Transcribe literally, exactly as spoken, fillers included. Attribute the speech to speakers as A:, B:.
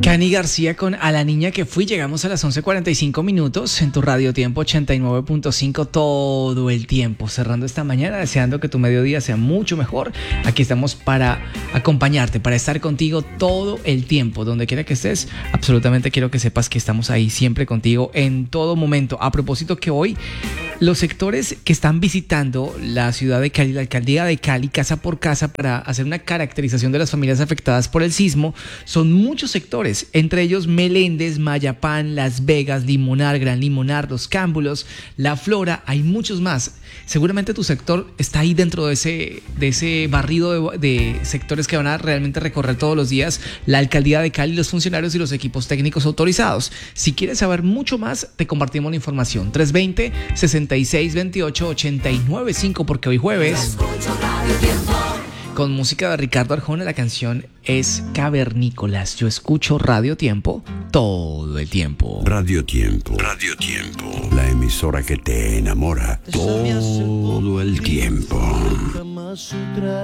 A: Cani García con A la niña que fui. Llegamos a las once cuarenta y cinco minutos en tu Radio Tiempo ochenta y nueve punto cinco todo el tiempo. Cerrando esta mañana, deseando que tu mediodía sea mucho mejor. Aquí estamos para acompañarte, para estar contigo todo el tiempo. Donde quiera que estés, absolutamente quiero que sepas que estamos ahí siempre contigo en todo momento. A propósito que hoy los sectores que están visitando la ciudad de Cali, la alcaldía de Cali, casa por casa, para hacer una caracterización de las familias afectadas por el sismo, son muchos sectores, entre ellos Meléndez, Mayapán, Las Vegas, Limonar, Gran Limonar, Los Cámbulos, La Flora, hay muchos más. Seguramente tu sector está ahí dentro de ese, de ese barrido de, de sectores que van a realmente recorrer todos los días la alcaldía de Cali, los funcionarios y los equipos técnicos autorizados. Si quieres saber mucho más, te compartimos la información. tres dos cero, sesenta y seis veintiocho, ochenta y nueve cinco, porque hoy jueves, con música de Ricardo Arjona, la canción es Cavernícolas. Yo escucho Radio Tiempo todo el tiempo.
B: Radio Tiempo, Radio Tiempo, la emisora que te enamora todo el tiempo.